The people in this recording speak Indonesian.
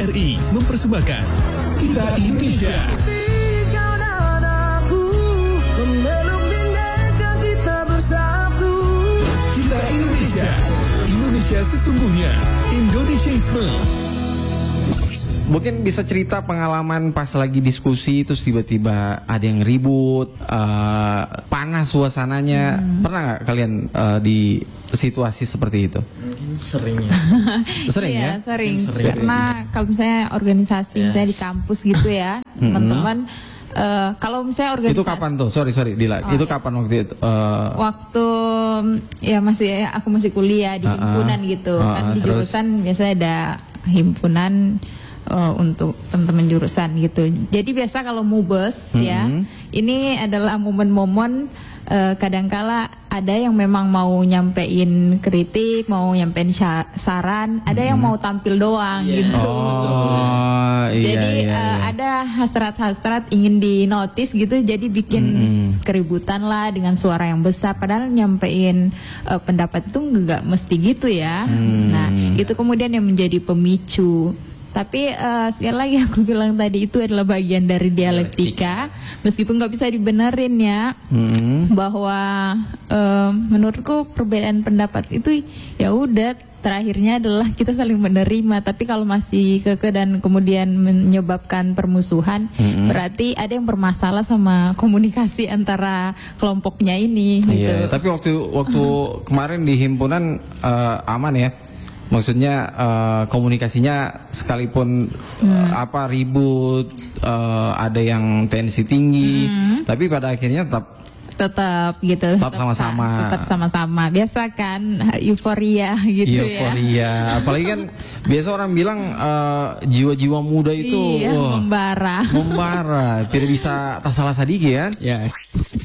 RRI mempersembahkan Kita Indonesia. Kita Indonesia, Indonesia sesungguhnya, Indonesiaisme. Mungkin bisa cerita pengalaman pas lagi diskusi terus tiba-tiba ada yang ribut, panas suasananya. Pernah nggak kalian di situasi seperti itu? Mungkin sering ya. Sering Iya, ya? sering. Karena kalau misalnya organisasi, misalnya di kampus gitu ya, teman-teman. Kalau misalnya organisasi Itu kapan tuh? Sorry Dila. Itu kapan waktu itu? waktu ya aku masih kuliah di himpunan gitu kan, di terus? jurusan biasanya ada himpunan untuk teman-teman jurusan gitu. Jadi biasa kalau mubes ya, ini adalah momen-momen kadangkala ada yang memang mau nyampein kritik, mau nyampein saran, ada yang mau tampil doang gitu. Oh, Jadi iya. ada hasrat-hasrat ingin dinotis gitu, jadi bikin keributan lah dengan suara yang besar. Padahal nyampein pendapat itu nggak mesti gitu ya. Nah, itu kemudian yang menjadi pemicu. Tapi sekali lagi aku bilang tadi itu adalah bagian dari dialektika, meskipun nggak bisa dibenerin ya, bahwa menurutku perbedaan pendapat itu ya udah terakhirnya adalah kita saling menerima. Tapi kalau masih kekeh dan kemudian menyebabkan permusuhan, berarti ada yang bermasalah sama komunikasi antara kelompoknya ini. Gitu. Iya, tapi waktu kemarin di himpunan aman ya. Maksudnya komunikasinya sekalipun ribut, ada yang tensi tinggi, tapi pada akhirnya tetap gitu, tetap sama-sama. Biasa kan euforia gitu ya. Euforia, apalagi kan biasa orang bilang jiwa-jiwa muda itu membara, tidak bisa tasalah sadiki kan. Ya.